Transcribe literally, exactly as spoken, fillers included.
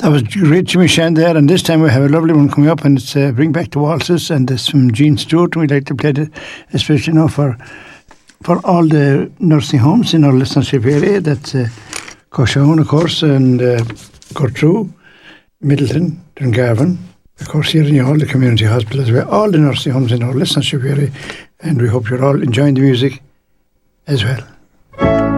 That was great, Jimmy Shan there, and this time we have a lovely one coming up, and it's uh, Bring Back the Waltzes, and it's from Gene Stewart, and we'd like to play it, especially now for for all the nursing homes in our listenership area. That's uh, Coshown, of course, and uh, Cortrue, Middleton, Dungarvan, of course here in all the community hospitals, where all the nursing homes in our listenership area, and we hope you're all enjoying the music as well.